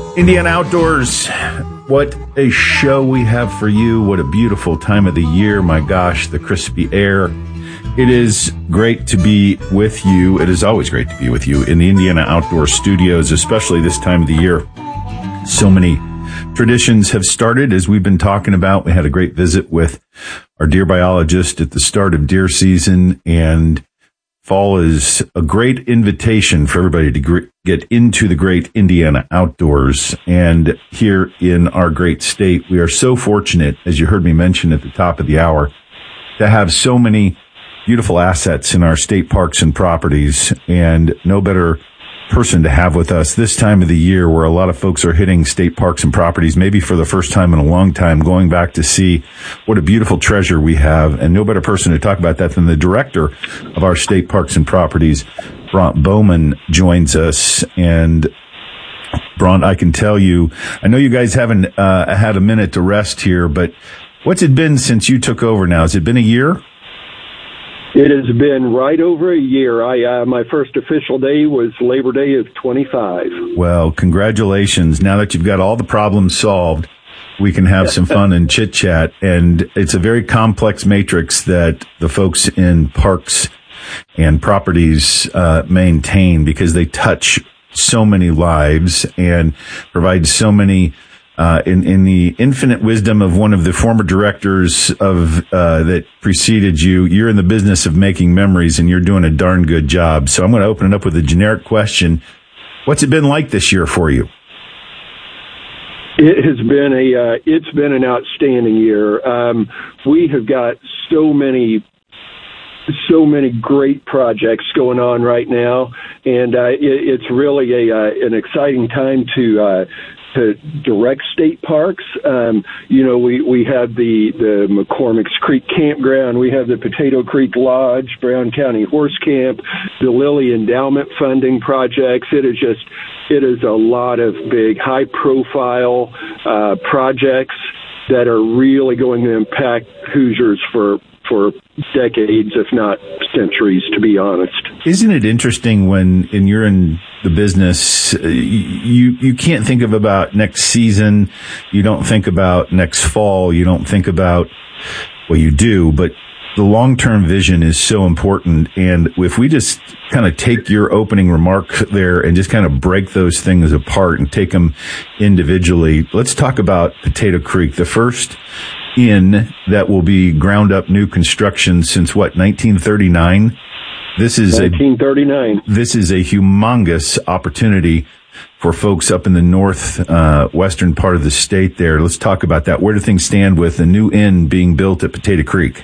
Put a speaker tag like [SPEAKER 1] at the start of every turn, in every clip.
[SPEAKER 1] Indiana Outdoors, what a show we have for you. What a beautiful time of the year. My gosh, the crispy air. It is great to be with you. It is always great to be with you in the Indiana Outdoor Studios, especially this time of the year. So many traditions have started, as we've been talking about. We had a great visit with our deer biologist at the start of deer season, and fall is a great invitation for everybody to get into the great Indiana outdoors. And here in our great state, we are so fortunate, as you heard me mention at the top of the hour, to have so many beautiful assets in our state parks and properties, and no better person to have with us this time of the year where a lot of folks are hitting state parks and properties, maybe for the first time in a long time, going back to see what a beautiful treasure we have. And no better person to talk about that than the director of our state parks and properties, Brant Bowman, joins us. And Brant, I can tell you, I know you guys haven't had a minute to rest here, but what's it been since you took over now? Has it been a year?
[SPEAKER 2] It has been right over a year. My first official day was Labor Day of 25.
[SPEAKER 1] Well, congratulations. Now that you've got all the problems solved, we can have some fun and chit-chat. And it's a very complex matrix that the folks in parks and properties maintain, because they touch so many lives and provide so many in the infinite wisdom of one of the former directors of that preceded you. You're in the business of making memories, and you're doing a darn good job. So I'm going to open it up with a generic question. What's it been like this year for you?
[SPEAKER 2] It has been it's been an outstanding year. We have got so many great projects going on right now, and it's really an exciting time to direct state parks. We have the McCormick's Creek Campground. We have the Potato Creek Lodge, Brown County Horse Camp, the Lilly Endowment funding projects. It is a lot of big, high-profile projects that are really going to impact Hoosiers for decades, if not centuries, to be honest.
[SPEAKER 1] Isn't it interesting when you're in the business, you can't think about next season, you don't think about next fall, you don't think about, well, you do, but the long-term vision is so important. And if we just kind of take your opening remark there and just kind of break those things apart and take them individually, let's talk about Potato Creek, the first inn that will be ground up new construction since 1939. This is
[SPEAKER 2] 1939.
[SPEAKER 1] This is a humongous opportunity for folks up in the northwestern part of the state there. Let's talk about that. Where do things stand with the new inn being built at Potato Creek?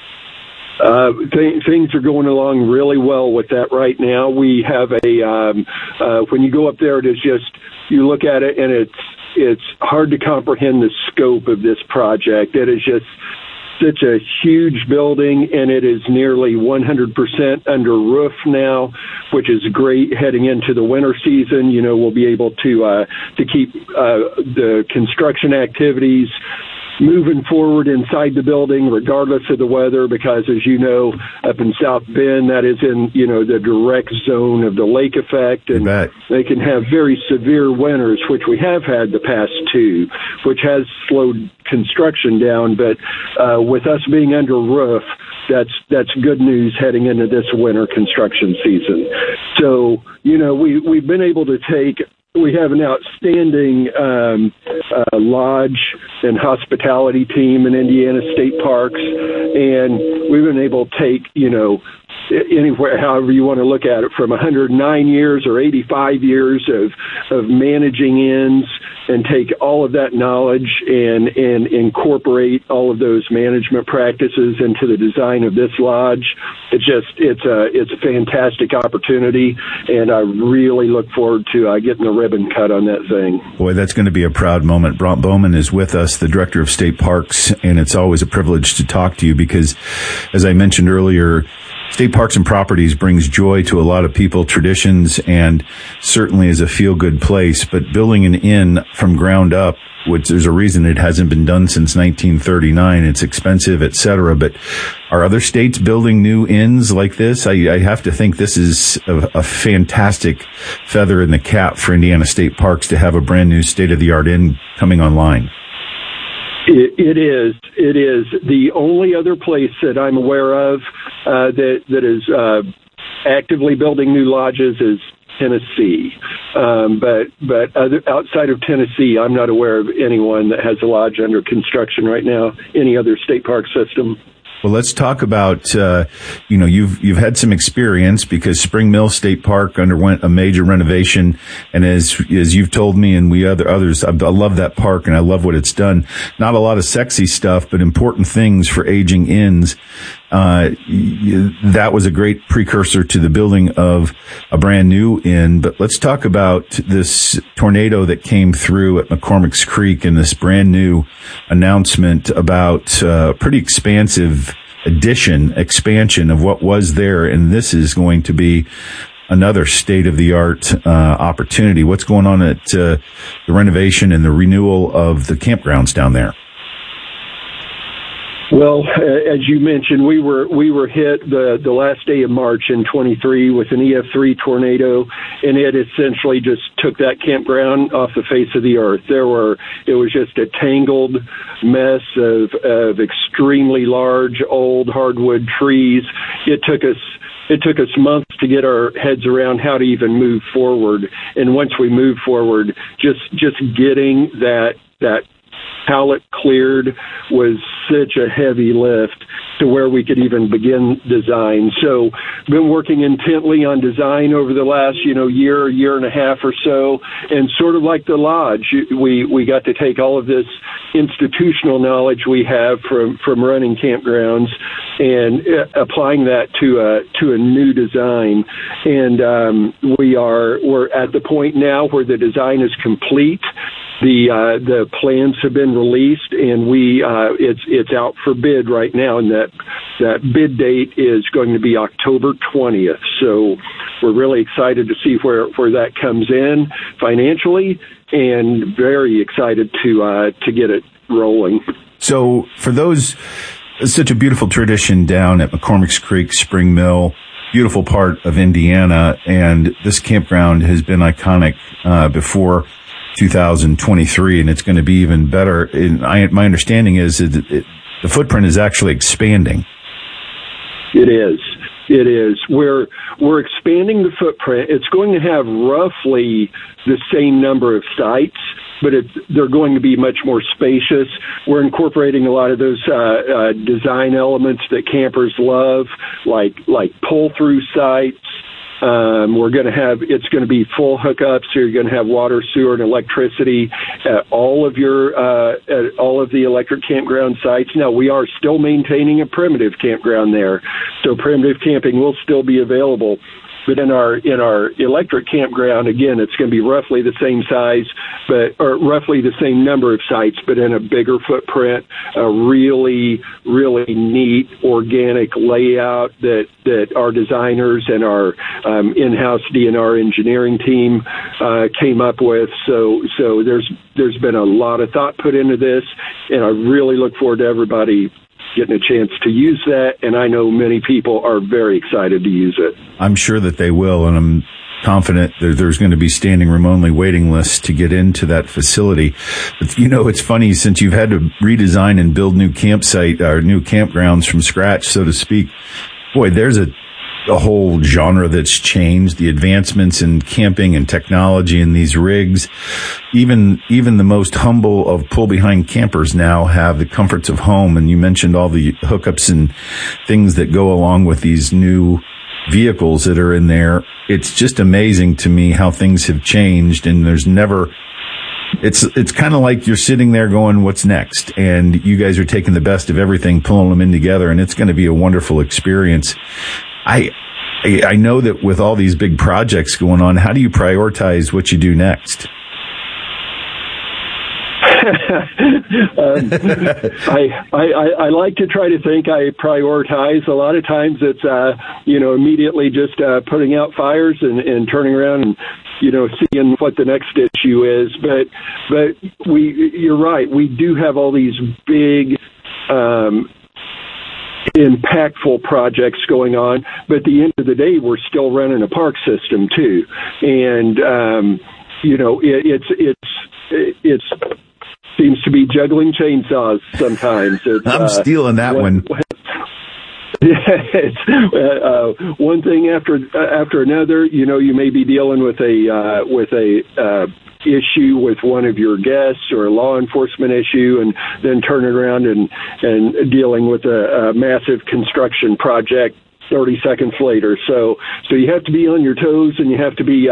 [SPEAKER 2] Things are going along really well with that right now. We have when you go up there, you look at it and it's hard to comprehend the scope of this project. It is just such a huge building, and it is nearly 100% under roof now, which is great heading into the winter season. We'll be able to keep the construction activities moving forward inside the building, regardless of the weather, because as you know, up in South Bend, that is in, the direct zone of the lake effect, and they can have very severe winters, which we have had the past two, which has slowed construction down. But with us being under roof, that's good news heading into this winter construction season. So, we've been able to we have an outstanding lodge and hospitality team in Indiana State Parks, and we've been able to take, anywhere, however you want to look at it, from 109 years or 85 years of managing inns, and take all of that knowledge and incorporate all of those management practices into the design of this lodge. It's a fantastic opportunity, and I really look forward to getting the ribbon cut on that thing.
[SPEAKER 1] Boy, that's going to be a proud moment. Brant Bowman is with us, the director of state parks, and it's always a privilege to talk to you because, as I mentioned earlier, State Parks and Properties brings joy to a lot of people, traditions, and certainly is a feel-good place. But building an inn from ground up, which there's a reason it hasn't been done since 1939. It's expensive, et cetera. But are other states building new inns like this? I have to think this is a fantastic feather in the cap for Indiana State Parks to have a brand new state-of-the-art inn coming online.
[SPEAKER 2] It is. It is. The only other place that I'm aware of that is actively building new lodges is Tennessee. But outside of Tennessee, I'm not aware of anyone that has a lodge under construction right now, any other state park system.
[SPEAKER 1] Well, let's talk about, you've had some experience because Spring Mill State Park underwent a major renovation. And as you've told me and we others, I love that park and I love what it's done. Not a lot of sexy stuff, but important things for aging inns. That was a great precursor to the building of a brand new inn. But let's talk about this tornado that came through at McCormick's Creek and this brand new announcement about pretty expansive expansion of what was there. And this is going to be another state-of-the-art opportunity. What's going on at the renovation and the renewal of the campgrounds down there?
[SPEAKER 2] Well, as you mentioned, we were hit the last day of March in 23 with an EF3 tornado, and it essentially just took that campground off the face of the earth. It was just a tangled mess of extremely large old hardwood trees. It took us months to get our heads around how to even move forward, and once we moved forward, just getting that pallet cleared was such a heavy lift to where we could even begin design. So been working intently on design over the last, year and a half or so. And sort of like the lodge, we got to take all of this institutional knowledge we have from running campgrounds and applying that to a new design. And we're at the point now where the design is complete. The plans have been released, and it's out for bid right now, and that bid date is going to be October 20th. So we're really excited to see where that comes in financially, and very excited to get it rolling.
[SPEAKER 1] So for those, it's such a beautiful tradition down at McCormick's Creek, Spring Mill, beautiful part of Indiana, and this campground has been iconic before 2023, and it's going to be even better. And my understanding is that the footprint is actually expanding. It is. We're expanding the footprint. It's going to have roughly the same number of sites, but they're going to be much more spacious. We're incorporating a lot of those design elements that campers love, like pull-through sites. It's going to be full hookups. So you're going to have water, sewer, and electricity at all of the electric campground sites. Now, we are still maintaining a primitive campground there, so primitive camping will still be available. But in our electric campground, again, it's going to be roughly the same size, or roughly the same number of sites, but in a bigger footprint, a really, really neat organic layout that our designers and our in-house DNR engineering team came up with. So there's been a lot of thought put into this, and I really look forward to everybody getting a chance to use that, and I know many people are very excited to use it. I'm sure that they will, and I'm confident that there's going to be standing room only waiting lists to get into that facility. But it's funny, since you've had to redesign and build new campsite or new campgrounds from scratch, so to speak. Boy, there's a whole genre that's changed. The advancements in camping and technology and these rigs, even the most humble of pull-behind campers now have the comforts of home. And you mentioned all the hookups and things that go along with these new vehicles that are in there. It's just amazing to me how things have changed, and it's kind of like you're sitting there going, what's next? And you guys are taking the best of everything, pulling them in together, and it's going to be a wonderful experience. I know that with all these big projects going on, how do you prioritize what you do next?
[SPEAKER 2] I like to try to think I prioritize. A lot of times it's, immediately just putting out fires and turning around and, seeing what the next issue is. But you're right. We do have all these big, impactful projects going on, but at the end of the day, we're still running a park system too. And, it seems to be juggling chainsaws sometimes.
[SPEAKER 1] I'm stealing that one.
[SPEAKER 2] It's one thing after another. You may be dealing with a issue with one of your guests or a law enforcement issue, and then turning around and dealing with a massive construction project 30 seconds later. So you have to be on your toes, and you have to be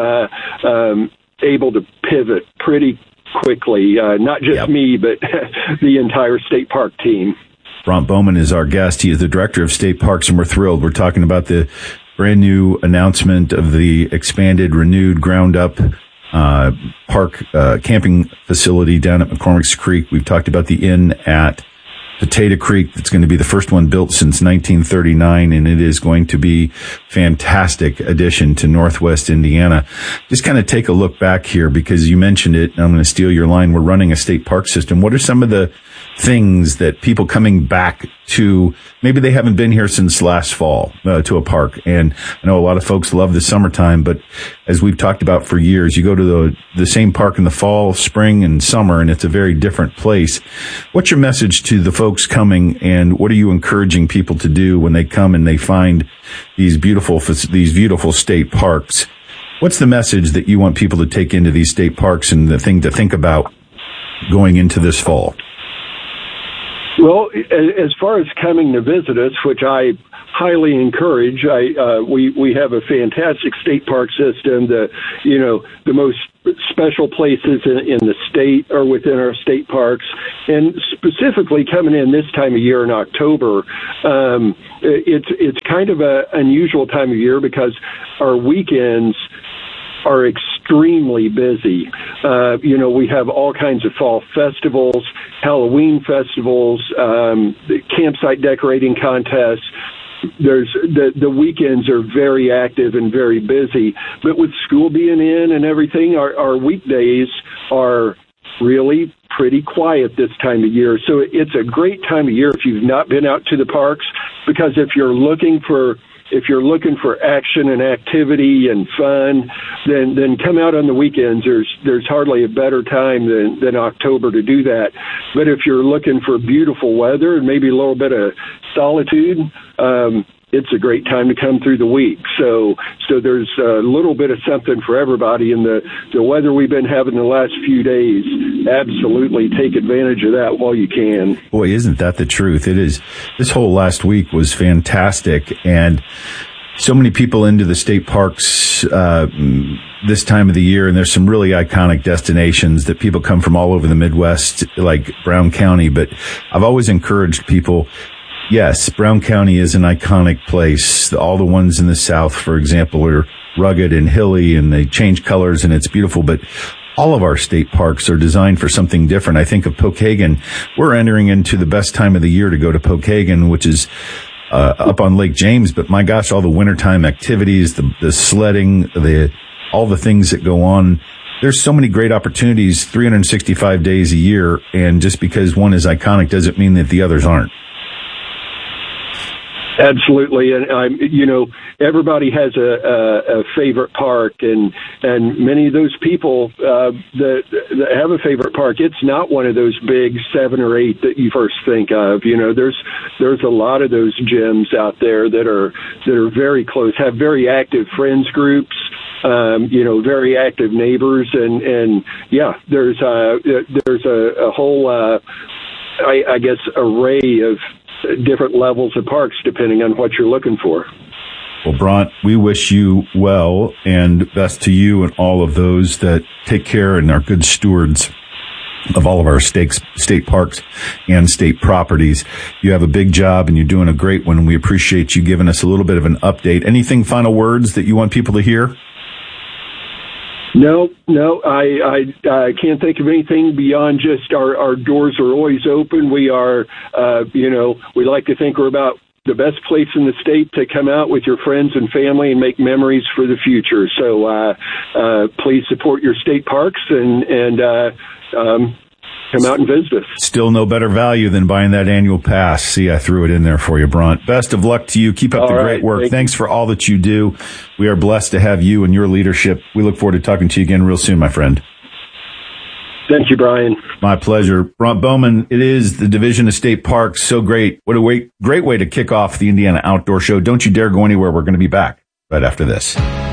[SPEAKER 2] able to pivot pretty quickly. Not just me, but the entire state park team.
[SPEAKER 1] Brant Bowman is our guest. He is the director of state parks, and we're thrilled. We're talking about the brand new announcement of the expanded, renewed, ground up park camping facility down at McCormick's Creek. We've talked about the inn at Potato Creek. It's going to be the first one built since 1939, and it is going to be fantastic addition to Northwest Indiana. Just kind of take a look back here, because you mentioned it, and I'm going to steal your line. We're running a state park system. What are some of the things that people coming back to, maybe they haven't been here since last fall, to a park? And I know a lot of folks love the summertime, but as we've talked about for years, you go to the same park in the fall, spring, and summer, and it's a very different place. What's your message to the folks coming, and what are you encouraging people to do when they come and they find these beautiful state parks? What's the message that you want people to take into these state parks, and the thing to think about going into this fall?
[SPEAKER 2] Well, as far as coming to visit us, which I highly encourage, we have a fantastic state park system. The most special places in the state are within our state parks, and specifically coming in this time of year in October, it's kind of an unusual time of year because our weekends are extremely busy. We have all kinds of fall festivals, Halloween festivals, campsite decorating contests. There's the weekends are very active and very busy, but with school being in and everything, our weekdays are really pretty quiet this time of year. So it's a great time of year if you've not been out to the parks, because if you're looking for action and activity and fun, then come out on the weekends. There's hardly a better time than October to do that. But if you're looking for beautiful weather and maybe a little bit of solitude, it's a great time to come through the week. So there's a little bit of something for everybody. And the weather we've been having the last few days, absolutely take advantage of that while you can.
[SPEAKER 1] Boy, isn't that the truth? It is. This whole last week was fantastic. And so many people into the state parks this time of the year, and there's some really iconic destinations that people come from all over the Midwest, like Brown County. But I've always encouraged people, yes, Brown County is an iconic place. All the ones in the South, for example, are rugged and hilly, and they change colors, and it's beautiful. But all of our state parks are designed for something different. I think of Pokagon. We're entering into the best time of the year to go to Pokagon, which is up on Lake James. But my gosh, all the wintertime activities, the sledding, all the things that go on. There's so many great opportunities 365 days a year, and just because one is iconic doesn't mean that the others aren't.
[SPEAKER 2] Absolutely, and everybody has a favorite park, and many of those people that have a favorite park, it's not one of those big 7 or 8 that you first think of. There's a lot of those gyms out there that are very close, have very active friends groups, very active neighbors, and there's a whole I guess array of different levels of parks depending on what you're looking for.
[SPEAKER 1] Well, Brant, we wish you well, and best to you and all of those that take care and are good stewards of all of our state parks and state properties. You have a big job, and you're doing a great one, and we appreciate you giving us a little bit of an update. Anything final words that you want people to hear?
[SPEAKER 2] No, I can't think of anything beyond just our doors are always open. We are, we like to think we're about the best place in the state to come out with your friends and family and make memories for the future. So please support your state parks and come out and visit us.
[SPEAKER 1] Still no better value than buying that annual pass. See, I threw it in there for you, Bront. Best of luck to you. Keep up the great work. Thanks for all that you do. We are blessed to have you and your leadership. We look forward to talking to you again real soon, my friend.
[SPEAKER 2] Thank you, Brian.
[SPEAKER 1] My pleasure. Bront Bowman, it is the Division of State Parks. So great. What a great way to kick off the Indiana Outdoor Show. Don't you dare go anywhere. We're going to be back right after this.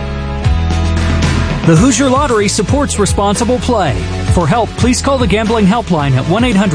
[SPEAKER 3] The Hoosier Lottery supports responsible play. For help, please call the Gambling Helpline at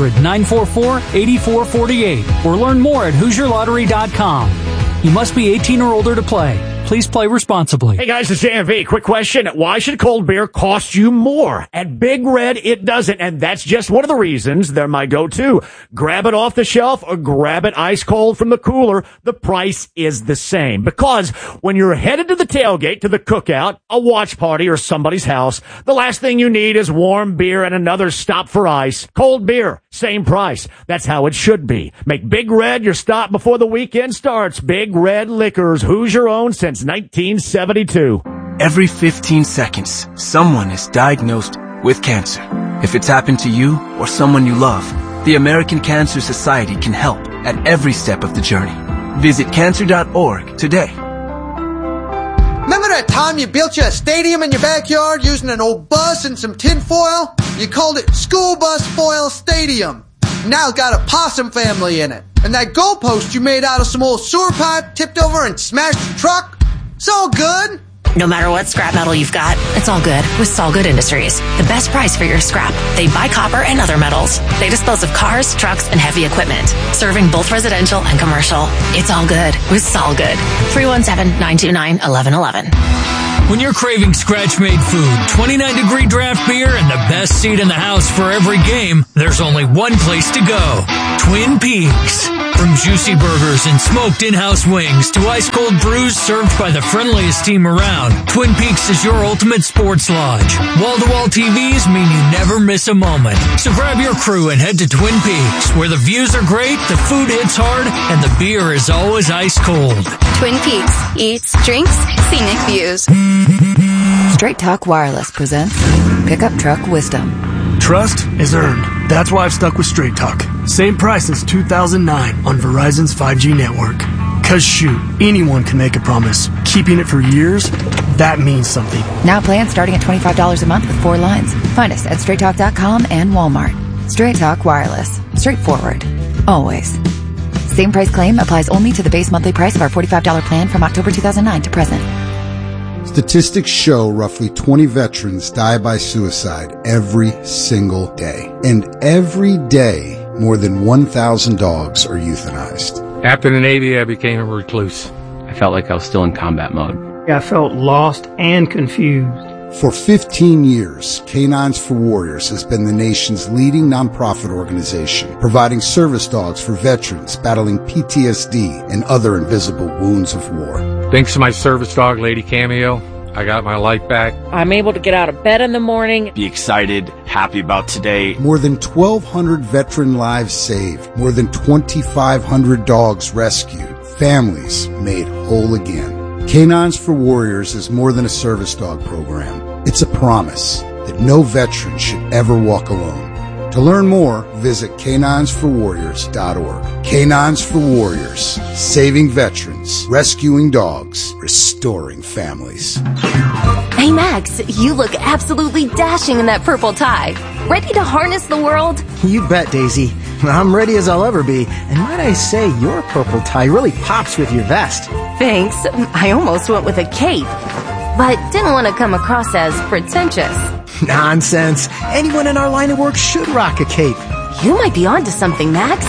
[SPEAKER 3] 1-800-944-8448 or learn more at HoosierLottery.com. You must be 18 or older to play. Please play responsibly.
[SPEAKER 4] Hey guys, it's JMV. Quick question. Why should cold beer cost you more? At Big Red, it doesn't. And that's just one of the reasons they're my go-to. Grab it off the shelf or grab it ice cold from the cooler. The price is the same. Because when you're headed to the tailgate, to the cookout, a watch party, or somebody's house, the last thing you need is warm beer and another stop for ice. Cold beer, same price. That's how it should be. Make Big Red your stop before the weekend starts. Big Red Liquors, Hoosier owned since 1972.
[SPEAKER 5] Every 15 seconds, someone is diagnosed with cancer. If it's happened to you or someone you love, the American Cancer Society can help at every step of the journey. Visit cancer.org today.
[SPEAKER 6] Remember that time you built you a stadium in your backyard using an old bus and some tin foil? You called it School Bus Foil Stadium. Now it's got a possum family in it. And that goalpost you made out of some old sewer pipe tipped over and smashed your truck? It's all good.
[SPEAKER 7] No matter what scrap metal you've got, it's all good with Solgood Industries. The best price for your scrap. They buy copper and other metals. They dispose of cars, trucks, and heavy equipment, serving both residential and commercial. It's all good with Solgood. 317-929-1111.
[SPEAKER 3] When you're craving scratch-made food, 29-degree draft beer, and the best seat in the house for every game, there's only one place to go. Twin Peaks. From juicy burgers and smoked in-house wings to ice-cold brews served by the friendliest team around, Twin Peaks is your ultimate sports lodge. Wall-to-wall TVs mean you never miss a moment. So grab your crew and head to Twin Peaks, where the views are great, the food hits hard, and the beer is always ice-cold.
[SPEAKER 8] Twin Peaks. Eats, drinks, scenic views.
[SPEAKER 9] Straight Talk Wireless presents Pickup Truck Wisdom.
[SPEAKER 10] Trust is earned. That's why I've stuck with Straight Talk. Same price as 2009 on Verizon's 5G network. Cause shoot, anyone can make a promise. Keeping it for years, that means something.
[SPEAKER 9] Now plans starting at $25 a month with 4 lines. Find us at straighttalk.com and Walmart. Straight Talk Wireless. Straightforward. Always. Same price claim applies only to the base monthly price of our $45 plan from October 2009 to present.
[SPEAKER 11] Statistics show roughly 20 veterans die by suicide every single day. And every day, more than 1,000 dogs are euthanized.
[SPEAKER 12] After the Navy, I became a recluse.
[SPEAKER 13] I felt like I was still in combat mode.
[SPEAKER 14] I felt lost and confused.
[SPEAKER 11] For 15 years, Canines for Warriors has been the nation's leading nonprofit organization, providing service dogs for veterans battling PTSD and other invisible wounds of war.
[SPEAKER 12] Thanks to my service dog, Lady Cameo, I got my life back.
[SPEAKER 15] I'm able to get out of bed in the morning.
[SPEAKER 16] Be excited, happy about today.
[SPEAKER 11] More than 1,200 veteran lives saved. More than 2,500 dogs rescued. Families made whole again. Canines for Warriors is more than a service dog program. It's a promise that no veteran should ever walk alone. To learn more, visit caninesforwarriors.org. Canines for Warriors, saving veterans, rescuing dogs, restoring families.
[SPEAKER 8] Hey Max, you look absolutely dashing in that purple tie. Ready to harness the world?
[SPEAKER 17] You bet, Daisy. I'm ready as I'll ever be. And might I say, your purple tie really pops with your vest.
[SPEAKER 8] Thanks. I almost went with a cape, but didn't want to come across as pretentious.
[SPEAKER 17] Nonsense. Anyone in our line of work should rock a cape.
[SPEAKER 8] You might be onto something, Max.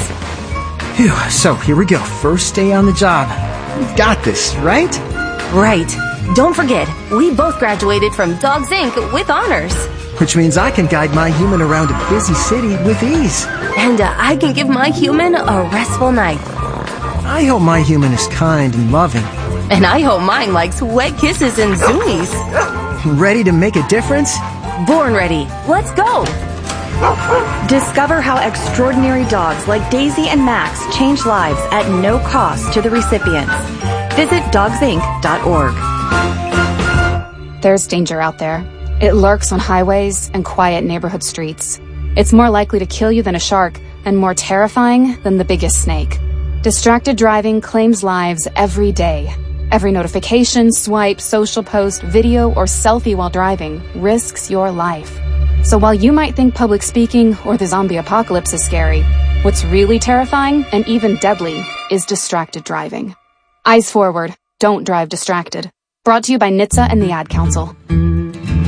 [SPEAKER 17] Phew, so here we go. First day on the job. We've got this, right?
[SPEAKER 8] Right. Don't forget, we both graduated from Dogs Inc. with honors.
[SPEAKER 17] Which means I can guide my human around a busy city with ease.
[SPEAKER 8] And I can give my human a restful night.
[SPEAKER 17] I hope my human is kind and loving.
[SPEAKER 8] And I hope mine likes wet kisses and zoomies.
[SPEAKER 17] Ready to make a difference?
[SPEAKER 8] Born ready. Let's go. Discover how extraordinary dogs like Daisy and Max change lives at no cost to the recipients. Visit dogsinc.org.
[SPEAKER 18] There's danger out there. It lurks on highways and quiet neighborhood streets. It's more likely to kill you than a shark and more terrifying than the biggest snake. Distracted driving claims lives every day. Every notification, swipe, social post, video, or selfie while driving risks your life. So while you might think public speaking or the zombie apocalypse is scary, what's really terrifying and even deadly is distracted driving. Eyes forward. Don't drive distracted. Brought to you by NHTSA and the Ad Council.